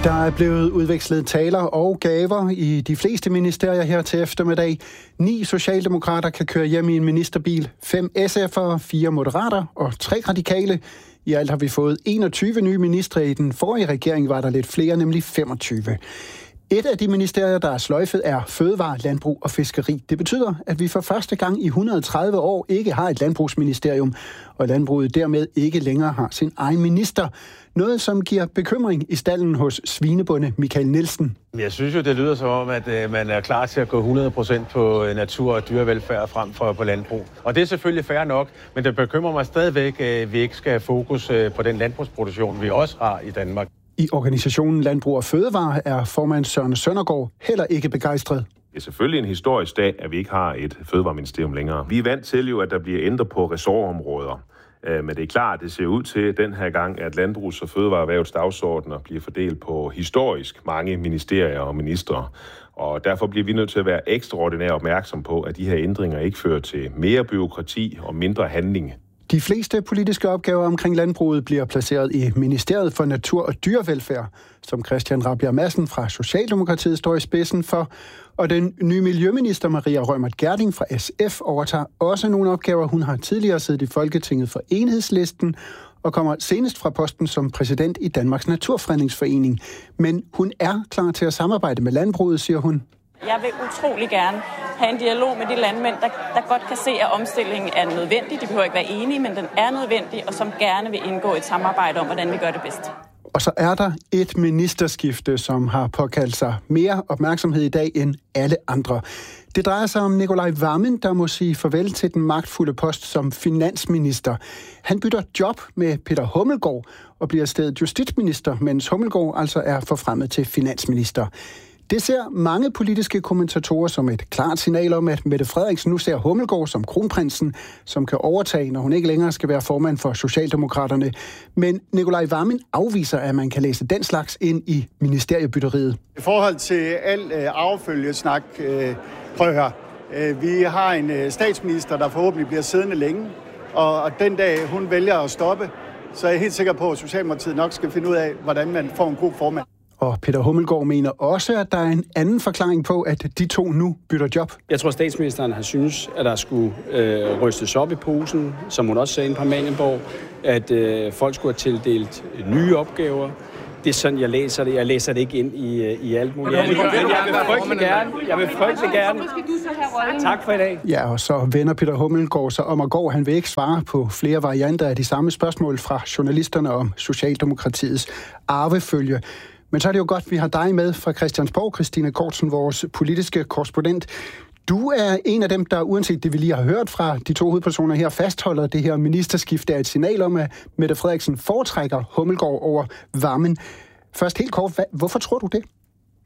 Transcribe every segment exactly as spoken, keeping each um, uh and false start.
Der er blevet udvekslet taler og gaver i de fleste ministerier her til eftermiddag. Ni socialdemokrater kan køre hjem i en ministerbil, fem S F'ere, fire moderater og tre radikale. I alt har vi fået enogtyve nye ministre. I den forrige regering var der lidt flere, nemlig femogtyve. Et af de ministerier, der er sløjfet, er fødevare, landbrug og fiskeri. Det betyder, at vi for første gang i et hundrede og tredive år ikke har et landbrugsministerium, og landbruget dermed ikke længere har sin egen minister. Noget, som giver bekymring i stallen hos svinebonde Michael Nielsen. Jeg synes jo, det lyder som om, at man er klar til at gå hundrede procent på natur- og dyrevelfærd frem for på landbrug. Og det er selvfølgelig fair nok, men det bekymrer mig stadigvæk, at vi ikke skal have fokus på den landbrugsproduktion, vi også har i Danmark. I organisationen Landbrug og Fødevare er formand Søren Søndergaard heller ikke begejstret. Det er selvfølgelig en historisk dag, at vi ikke har et fødevareministerium længere. Vi er vant til jo, at der bliver ændret på ressortområder. Men det er klart, at det ser ud til den her gang, at landbrugs- og fødevareerhvervets dagsordner bliver fordelt på historisk mange ministerier og ministre. Og derfor bliver vi nødt til at være ekstraordinært opmærksom på, at de her ændringer ikke fører til mere bureaukrati og mindre handling. De fleste politiske opgaver omkring landbruget bliver placeret i Ministeriet for Natur- og Dyrevelfærd, som Christian Rabjerg Madsen fra Socialdemokratiet står i spidsen for. Og den nye miljøminister Maria Reumert Gjerding fra S F overtager også nogle opgaver. Hun har tidligere siddet i Folketinget for Enhedslisten og kommer senest fra posten som præsident i Danmarks Naturfredningsforening. Men hun er klar til at samarbejde med landbruget, siger hun. Jeg vil utrolig gerne have en dialog med de landmænd, der, der godt kan se, at omstillingen er nødvendig. De behøver ikke være enige, men den er nødvendig, og som gerne vil indgå et samarbejde om, hvordan vi gør det bedst. Og så er der et ministerskifte, som har påkaldt sig mere opmærksomhed i dag end alle andre. Det drejer sig om Nicolai Wammen, der må sige farvel til den magtfulde post som finansminister. Han bytter job med Peter Hummelgaard og bliver stedet justitsminister, mens Hummelgaard altså er forfremmet til finansminister. Det ser mange politiske kommentatorer som et klart signal om, at Mette Frederiksen nu ser Hummelgaard som kronprinsen, som kan overtage, når hun ikke længere skal være formand for Socialdemokraterne. Men Nicolai Wammen afviser, at man kan læse den slags ind i ministeriebytteriet. I forhold til al øh, affølgesnak, øh, prøv at høre. Øh, vi har en øh, statsminister, der forhåbentlig bliver siddende længe, og, og den dag hun vælger at stoppe, så er jeg helt sikker på, at Socialdemokratiet nok skal finde ud af, hvordan man får en god formand. Og Peter Hummelgaard mener også, at der er en anden forklaring på, at de to nu bytter job. Jeg tror, statsministeren har synes, at der skulle øh, rystes op i posen, som hun også sagde inde på Amalienborg, at øh, folk skulle have tildelt nye opgaver. Det er sådan, jeg læser det. Jeg læser det ikke ind i, i alt muligt. Men jeg vil frygtelig gerne. Jeg vil frygtelig gerne. Tak for i dag. Ja, og så vender Peter Hummelgaard sig om at gå. Han vil ikke svare på flere varianter af de samme spørgsmål fra journalisterne om Socialdemokratiets arvefølge. Men så er det jo godt, at vi har dig med fra Christiansborg, Christine Kortsen, vores politiske korrespondent. Du er en af dem, der uanset det, vi lige har hørt fra de to hovedpersoner her, fastholder det her ministerskifte af et signal om, at Mette Frederiksen foretrækker Hummelgaard over Wammen. Først helt kort, hvad, hvorfor tror du det?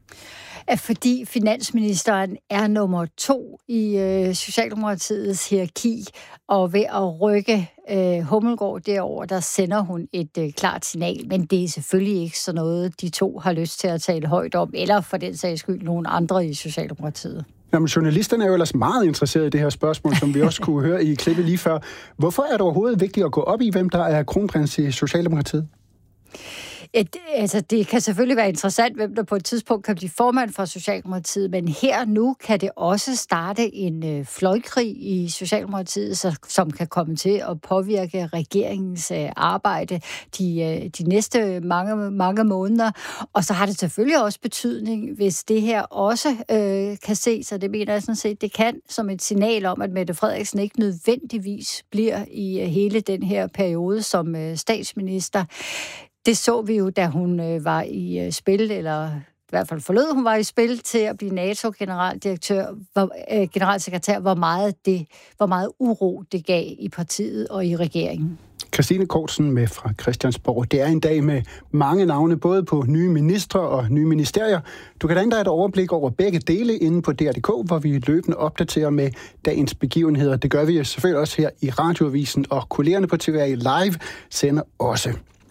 Fordi finansministeren er nummer to i øh, Socialdemokratiets hierarki, og ved at rykke øh, Hummelgaard derover, der sender hun et øh, klart signal, men det er selvfølgelig ikke sådan noget, de to har lyst til at tale højt om, eller for den sags skyld nogen andre i Socialdemokratiet. Jamen, journalisterne er jo ellers meget interesserede i det her spørgsmål, som vi også kunne høre i klippet lige før. Hvorfor er det overhovedet vigtigt at gå op i, hvem der er kronprins i Socialdemokratiet? Et, altså, det kan selvfølgelig være interessant, hvem der på et tidspunkt kan blive formand for Socialdemokratiet, men her nu kan det også starte en øh, fløjkrig i Socialdemokratiet, så, som kan komme til at påvirke regeringens øh, arbejde de, øh, de næste mange, mange måneder. Og så har det selvfølgelig også betydning, hvis det her også øh, kan ses, og det mener jeg sådan set, det kan som et signal om, at Mette Frederiksen ikke nødvendigvis bliver i øh, hele den her periode som øh, statsminister. Det så vi jo, da hun øh, var i øh, spil, eller i hvert fald forlod hun var i spil til at blive NATO-generaldirektør, hvor, øh, generalsekretær, hvor meget, det, hvor meget uro det gav i partiet og i regeringen. Christine Kortsen med fra Christiansborg. Det er en dag med mange navne, både på nye ministre og nye ministerier. Du kan danne dig et overblik over begge dele inde på D R punktum D K, hvor vi løbende opdaterer med dagens begivenheder. Det gør vi selvfølgelig også her i Radioavisen, og kollegerne på T V A Live sender også.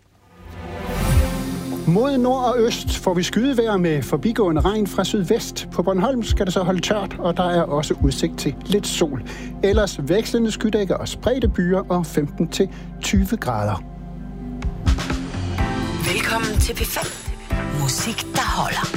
Mod nord og øst får vi skydevejr med forbigående regn fra sydvest. På Bornholm skal det så holde tørt, og der er også udsigt til lidt sol. Ellers vekslende skydækker og spredte byer og femten til tyve grader. Velkommen til P fem. Musik, der holder.